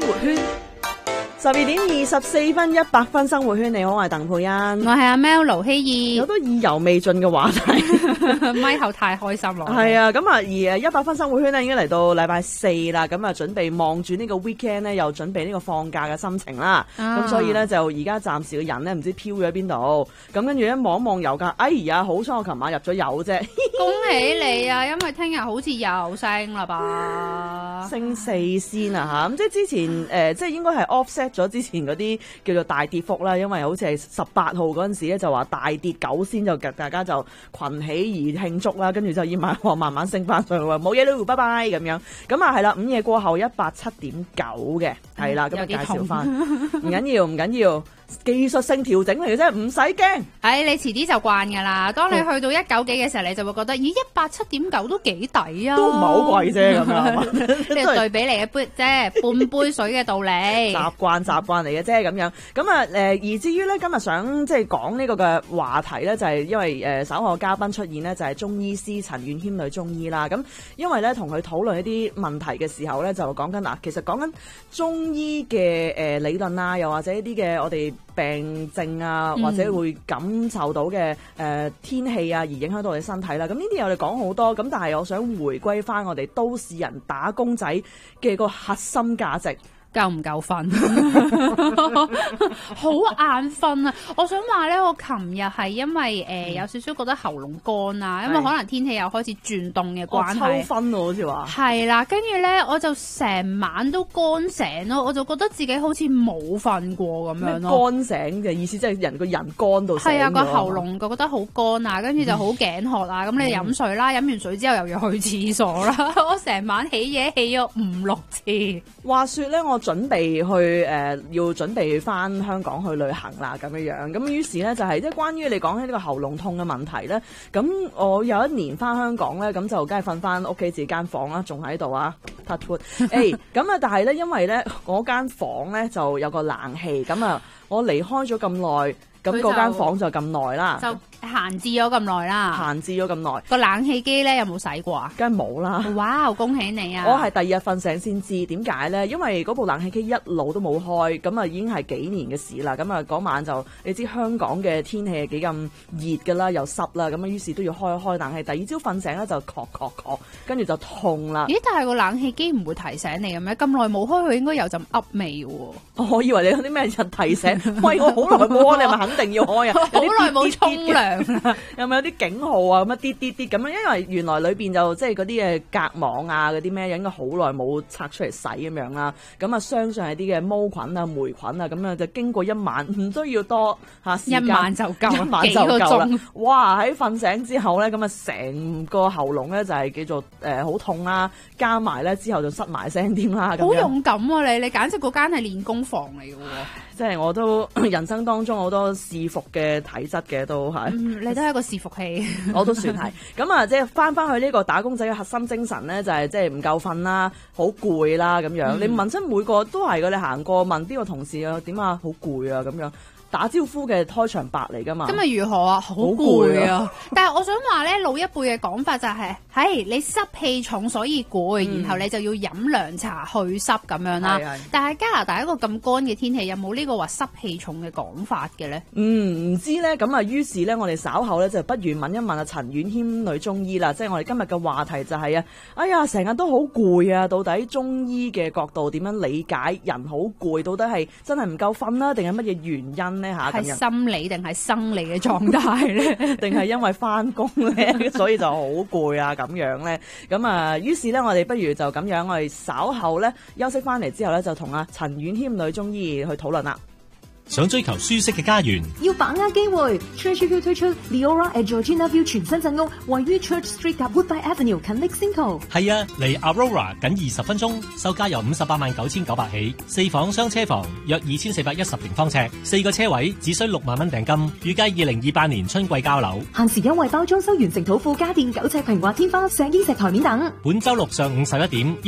活圈。12:24 100分生活圈，你好，我係鄧佩欣， 我係阿 Mel 盧希義， 有多意猶未盡嘅話題， 咪後太開心咯。 係啊，咁啊，而100分生活圈咧已經嚟到禮拜四啦，咁啊準備望住呢個 weekend 咧，又準備呢個放假嘅心情啦。咁所以咧就而家暫時嘅人咧唔知飄咗喺邊度，咁跟住一望一望油價，哎呀，好彩我琴晚入咗油啫， 恭喜你啊！因為聽日好似又升啦吧， 升4仙啊嚇，咁即係之前即係應該係 offset咗之前嗰啲叫做大跌幅啦，因為好似係18號嗰陣時咧就話大跌9仙，就大家就群起而慶祝啦，跟住就要慢慢升翻上去，冇嘢咯，拜拜咁樣。咁啊係啦，午夜過後187.9嘅，係啦，咁啊介紹翻，唔緊要。技術性調整嚟嘅啫，唔使驚。 你遲啲就慣噶啦。當你去到190幾嘅時候，你就會覺得，咦，187.9都幾抵啊！ 都唔係好貴啫，咁樣。 呢個對比嚟嘅杯啫，半杯水嘅道理。 習慣嚟嘅啫，咁樣。咁啊，而至於咧，今日想即係講呢個嘅話題咧，就係因為稍後嘉賓出現咧，就係中醫師陳婉謙女中醫啦。咁因為咧同佢討論一啲問題嘅時候咧，就講緊嗱，其實講緊中醫嘅理論啊，又或者一啲嘅我哋病症啊，或者會感受到嘅天氣啊，而影響到我哋身體啦。咁呢啲我哋講好多，咁但係我想回歸翻我哋都市人打工仔嘅個核心價值。 夠唔夠瞓？好眼瞓啊！我想話咧，我琴日係因為有少少覺得喉嚨乾啊，因為可能天氣又開始轉凍嘅關係。 抽分喎，好似話。係啦，跟住咧我就成晚都乾醒咯，我就覺得自己好似冇瞓過咁樣咯。 乾醒嘅意思即係個人乾到醒咗。係啊， 個喉嚨覺得好乾啊，跟住就好頸渴啊，咁你飲水啦，飲完水之後又要去廁所啦，我成晚起嘢起咗5-6次。話說咧，我準備去要準備翻香港去旅行啦，咁樣咁於是咧就係即係關於你講起呢個喉嚨痛嘅問題咧，咁我有一年翻香港咧，咁就梗係瞓翻屋企自己間房啦，仲喺度啊 touch wood，咁啊，但係咧因為咧嗰間房咧就有個冷氣，咁啊我離開咗咁耐，咁嗰間房就咁耐啦。 閒置咗咁耐啦，個冷氣機咧有冇洗過啊？ 梗係冇啦。 哇，恭喜你啊！ 我係第二日瞓醒先知，點解咧？因為嗰部冷氣機一路都冇開，咁啊已經係幾年嘅事啦。咁啊嗰晚就你知香港嘅天氣係幾咁熱噶啦，又濕啦，咁啊於是都要開冷氣。第二朝瞓醒咧就咳，跟住就痛啦。 咦？但係個冷氣機唔會提醒你嘅咩？咁耐冇開，佢應該有陣噏味喎。 我以為你有啲咩人提醒？喂，我好耐冇開，你係咪肯定要開啊？ 好耐冇沖涼。 有冇有啲警號啊？咁啊啲咁樣，因為原來裏邊就即係嗰啲隔網啊，嗰啲咩應該好耐冇拆出嚟洗咁樣啦。咁啊，相信係啲嘅毛菌啊、霉菌啊，咁樣就經過一晚唔需要多時間， 一晚就夠， 一晚就夠啦。哇！喺瞓醒之後咧，咁啊成個喉嚨咧就係叫做好痛啦，加埋咧之後就塞埋聲添啦。 好勇敢啊！你簡直嗰間係練功房嚟嘅喎。 即係我都人生當中好多視服嘅體質嘅都係。 你都係一個視服器， 我都算係。咁啊，即係翻去呢個打工仔嘅核心精神咧，就係即係唔夠瞓啦，好攰啦咁樣。你問親每個都係嘅，你行過問邊個同事啊點啊，好攰啊咁樣。打招呼嘅開場白嚟㗎嘛？ 今日如何啊？好攰啊！但係我想話咧，老一輩嘅講法就係，你濕氣重所以攰，然後你就要飲涼茶去濕咁樣啦。但係加拿大一個咁乾嘅天氣，有冇呢個話濕氣重嘅講法嘅咧？ 唔知咧。咁啊，於是咧，我哋稍後咧就不如問一問啊陳婉謙女中醫啦。即係我哋今日嘅話題就係哎呀，成日都好攰啊！到底中醫嘅角度點樣理解人好攰？到底係真係唔夠瞓啦，定係乜嘢原因？ 係心理定係生理嘅狀態咧？ 定係因為翻工咧，所以就好攰啊咁樣咧？咁啊，於是咧，我哋不如就咁樣，我哋稍後咧休息翻嚟之後咧，就同阿陳婉謙女中醫去討論啦。 想追求舒適嘅家園， 要把握機會。Churchill 推出 Leora at Georgina View 全新鎮屋，位於 Church Street 及 Woodbine Avenue 近 Lexington。 係啊，離 Aurora 僅20分鐘，售價由589900起，4房雙車房，約2410平方尺，4個車位，只需6萬蚊訂金，預計2028年春季交樓。 限時優惠包裝修完成土庫家電9尺平滑天花、石英石台面等。 本週六上午11點。